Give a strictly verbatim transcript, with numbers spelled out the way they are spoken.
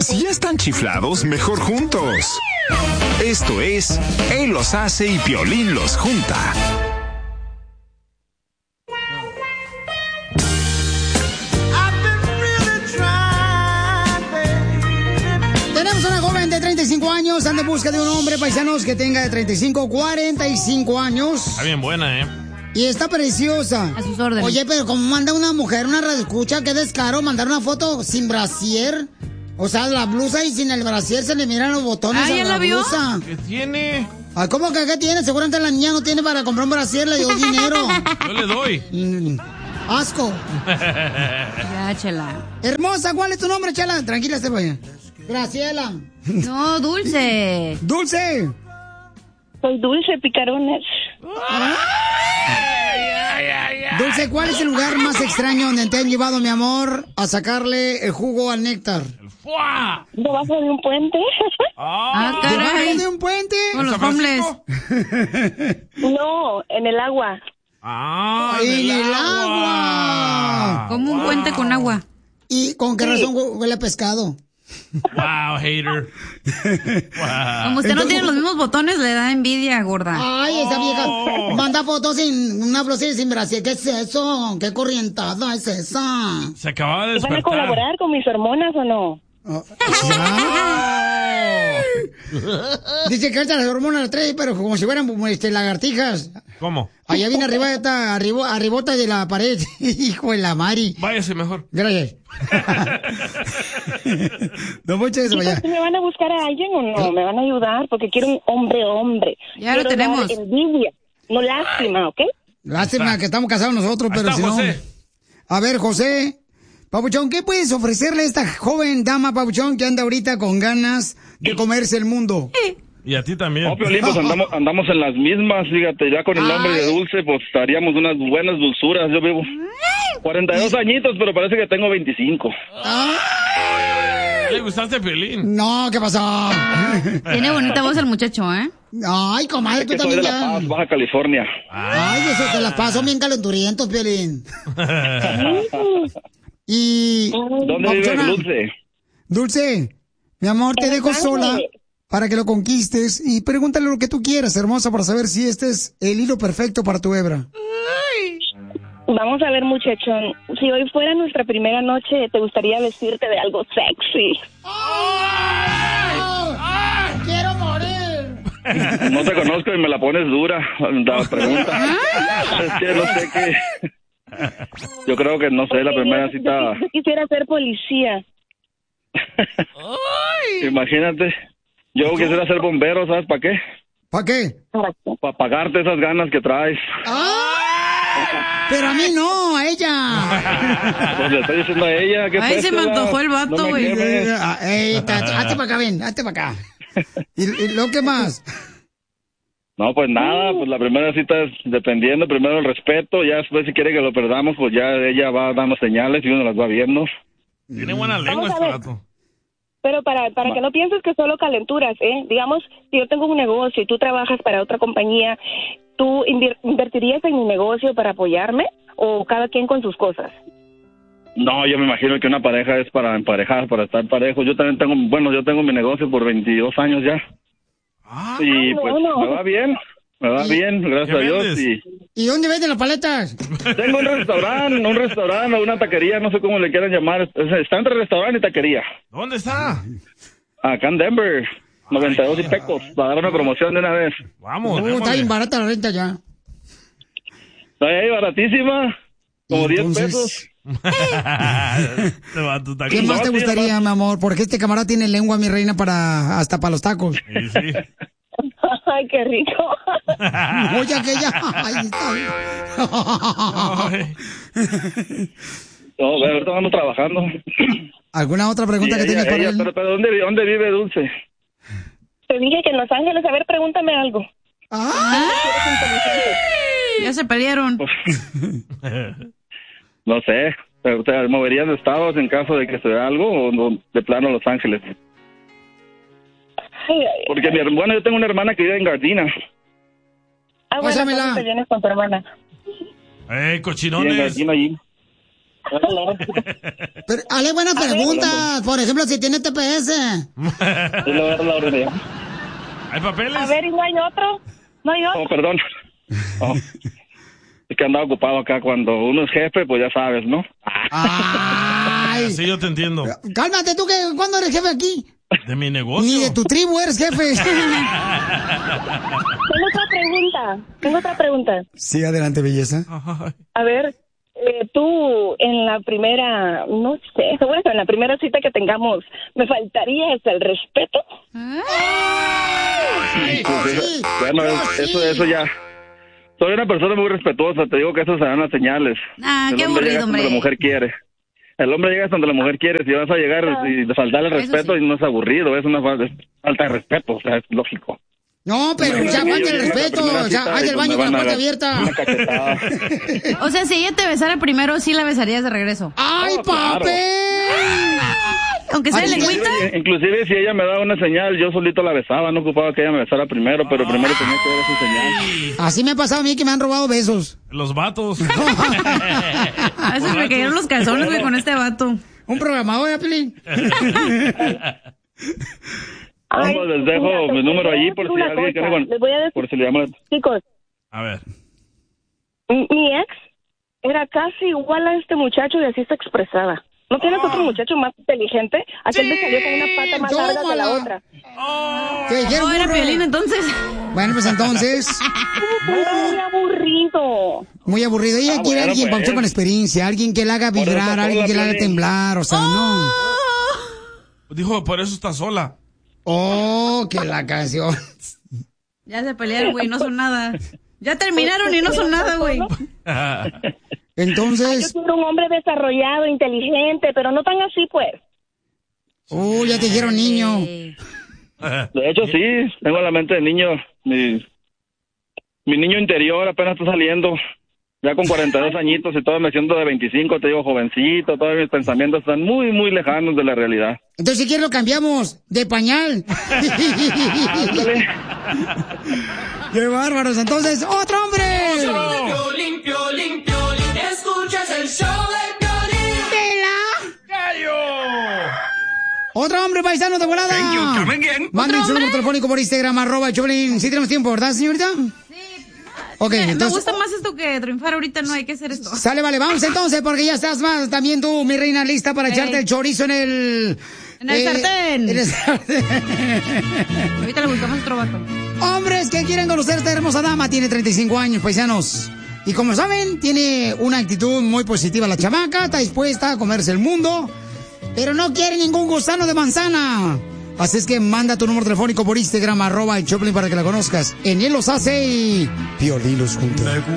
si ya están chiflados, mejor juntos. Esto es Él los hace y Piolín los junta. Tenemos una joven de treinta y cinco años, anda en busca de un hombre, paisanos, que tenga de treinta y cinco a cuarenta y cinco años. Está bien buena, ¿eh? Y está preciosa. A sus órdenes. Oye, pero ¿cómo manda una mujer, una radioescucha? Qué descaro mandar una foto sin brasier. O sea, la blusa y sin el brasier se le miran los botones Ah, a ¿ya la la vio? blusa. ¿Qué tiene? Ah, ¿cómo que qué tiene? Seguramente la niña no tiene para comprar un brasier, le dio dinero. Yo le doy. Mm, asco. Ya, Chela. Hermosa, ¿cuál es tu nombre, Chela? Tranquila, se vaya. Graciela. No, Dulce. Dulce. Soy Dulce Picarones. Dulce, ¿cuál es el lugar más extraño donde te han llevado, mi amor, a sacarle el jugo al néctar? ¡Fua! ¿Debajo de un puente? Ah, ¿Debajo caray. de un puente? Con los ¿San homeless. Francisco? No, en el agua. ¡Ah! ¡En del el agua! Como un puente con agua. ¿Y con qué razón huele a pescado? ¡Wow, hater! Wow. Como usted no Entonces- tiene los mismos botones, le da envidia, gorda. Ay, esa vieja Oh. manda fotos sin una blusa y sin brasier. ¿Qué es eso? ¿Qué corrientada es esa? Se acababa de ¿Van a despertar. colaborar con mis hormonas o no? Oh, ya. Dice que ahorita las hormonas las trae, pero como si fueran este, lagartijas. ¿Cómo? Allá viene arriba, está arribo, arribota de la pared. Hijo de la Mari. Váyase mejor. Gracias. No mucho eso, vaya. Chicos, ¿me van a buscar a alguien o no? ¿Me van a ayudar? Porque quiero un hombre hombre. Ya lo Quiero tenemos. dar envidia, no lástima, ¿ok? Lástima que estamos casados nosotros, Ahí pero está, si no. José. A ver, José. Papuchón, ¿qué puedes ofrecerle a esta joven dama, Papuchón, que anda ahorita con ganas de comerse el mundo? Y a ti también. No, Piolín, pues andamos, andamos en las mismas, fíjate, ya con el nombre de Ay. Dulce, pues haríamos unas buenas dulzuras. Yo vivo cuarenta y dos añitos, pero parece que tengo veinticinco. ¿Le gustaste, Piolín? No, ¿qué pasó? Tiene bonita voz el muchacho, ¿eh? Ay, comadre, tú Que soy también de La ya. Paz, Baja California. Ay, eso te las paso bien calenturientos, Piolín. Y... ¿Dónde vive Papuchona, Dulce? Dulce, mi amor, te En dejo Los sola Ángeles. para que lo conquistes y pregúntale lo que tú quieras, hermosa, para saber si este es el hilo perfecto para tu hebra. Vamos a ver, muchachón. Si hoy fuera nuestra primera noche, ¿te gustaría vestirte de algo sexy? ¡Quiero morir! No te conozco y me la pones dura, la pregunta. Es que no sé qué. Yo creo que, no sé, la Porque primera yo- cita... Yo, yo quisiera ser policía. Imagínate, yo quisiera ser bombero, ¿sabes para qué? ¿Para qué? ¿Para qué? Para pagarte esas ganas que traes. ¡Ah! Pero a mí no, a ella. Pues le estoy diciendo a ella que... Ay, se me péstela, antojó el vato, no me güey. quemes. Ah, ey, ta- hazte para acá, ven, hazte para acá. ¿Y, y lo que más? No, pues nada, pues la primera cita es dependiendo, primero el respeto, ya después si quiere que lo perdamos, pues ya ella va dando señales y uno las va viendo. Tiene buena lengua Vamos a este ver. vato. Pero para, para que no pienses que solo calenturas, ¿eh? Digamos, si yo tengo un negocio y tú trabajas para otra compañía, ¿tú invir- invertirías en mi negocio para apoyarme o cada quien con sus cosas? No, yo me imagino que una pareja es para emparejar, para estar parejo. Yo también tengo, bueno, yo tengo mi negocio por veintidós años ya. Ah, Y no, pues no. me va bien, me va bien, gracias ¿Qué a Dios. vendes? Y ¿Y dónde venden las paletas? tengo un restaurante, un restaurante o una taquería, no sé cómo le quieran llamar. Es- Está entre restaurante y taquería. ¿dónde está? Acá en Denver, noventa y dos y pecos, para dar una promoción de una vez. Vamos, Uh, démosle. está bien barata la renta ya. Está ahí baratísima, como diez Entonces, pesos. Este vato está ¿Qué aquí. más te sí, gustaría, mi amor? Porque este camarada tiene lengua, mi reina, para hasta para los tacos. Sí, sí. Ay, qué rico. Oye, aquella. Ahí está. Ay. No, ahorita vamos trabajando. ¿Alguna otra pregunta Y que ella- tengas para ella, él? pero, pero ¿dónde, vi- ¿dónde vive Dulce? Te dije que en Los Ángeles, a ver, pregúntame algo. Ah, Ya se pelearon. No sé, ¿te, te moverían de estados en caso de que se dé algo o no, de plano Los Ángeles? Ay, ay, Porque mi hermana, yo tengo una hermana que vive en Gardena. ah, bueno, Pásamela. entonces te vienes con tu hermana. ¡Eh, Vive en cochinones! Gardena allí. Pero, Ale, buenas preguntas. Por ejemplo, si tiene T P S. Sí, le voy a dar la orden ya. ¿Hay papeles? A ver, ¿y no hay otro? ¿No hay otro? Oh, perdón. Oh. Es que andaba ocupado acá. Cuando uno es jefe, pues ya sabes, ¿no? Ay. Sí, yo te entiendo. Cálmate tú, que ¿cuándo eres jefe aquí? De mi negocio. Ni de tu tribu eres jefe. Tengo otra pregunta. Tengo otra pregunta. Sí, adelante, belleza. A ver, eh, tú en la primera, no sé, bueno, en la primera cita que tengamos, ¿me faltaría hasta el respeto? Ay, Sí, bueno, es- eso, eso ya. Soy una persona muy respetuosa, te digo que eso se dan las señales. Ah, El qué hombre aburrido, llega donde hombre. la mujer quiere. El hombre llega hasta donde la mujer quiere. Si vas a llegar y de faltarle el Eso respeto, sí. y no es aburrido, es una fa- es falta de respeto, o sea, es lógico. No, pero ya Yo falta el llego a la respeto. primera O sea, cita hay y el pues baño me con la van a puerta dar abierta. una cachetada. O sea, si ella te besara primero, sí la besarías de regreso. ¡Ay, Oh, claro. papel! Aunque sea de Ay, lengüita. Inclusive, inclusive si ella me daba una señal, yo solito la besaba, no ocupaba que ella me besara primero, pero primero tenía que dar esa señal. Así me ha pasado a mí que me han robado besos. Los vatos. A veces me cayeron los calzones, güey, con este vato. Un programador, ¿eh, Pelín? Ay, Vamos, les dejo mira, te mi número voy a allí decir por si una alguien quiere cosa. con- Les voy a decir, por si le llama. chicos, A ver. mi, mi ex era casi igual a este muchacho y así se expresaba. ¿No tienes otro muchacho más inteligente? Aquel me salió con una pata más larga que la tómala. otra. ¿Qué dijeron, No, era burro? Piolín entonces. Bueno, pues entonces, Muy aburrido. muy aburrido. Ella Ah, quiere bueno, alguien, pues. Pauchón, con experiencia, alguien que la haga Por eso vibrar, sola, alguien que la haga Piolín. temblar, o sea, no. Dijo, por eso está sola. Oh, que la canción. Ya se pelearon, güey, no son nada. Ya terminaron y no son nada, güey. Yo Entonces, quiero un hombre desarrollado, inteligente, pero no tan así, pues. oh, ya te dijeron niño. Eh, De hecho, sí, tengo la mente de niño. Mi, mi niño interior apenas está saliendo. Ya con cuarenta y dos añitos y todavía me siento de veinticinco, te digo jovencito, todavía mis pensamientos están muy, muy lejanos de la realidad. Entonces, si quieres lo cambiamos de pañal. Ándale. ¡Qué bárbaros! Entonces, ¡otro hombre! Piolín, Piolín, Piolín, escuchas el show de Piolín. ¡Otro hombre, paisano de volada! Manden su número telefónico por Instagram, arroba Choplin. Sí tenemos tiempo, ¿verdad, señorita? Sí. Ok, me, me entonces... gusta más esto que triunfar ahorita, no hay que hacer esto. Sale, vale, vamos entonces, porque ya estás más también tú, mi reina, lista para Ey. echarte el chorizo en el... En el sartén. En el sartén. Ahorita le buscamos otro vato. Hombres que quieren conocer a esta hermosa dama, tiene treinta y cinco años, paisanos. Y como saben, tiene una actitud muy positiva la chamaca, está dispuesta a comerse el mundo, pero no quiere ningún gusano de manzana. Así es que manda tu número telefónico por Instagram, arroba el Choplin, para que la conozcas. En él los hace y... Piolín los juntos.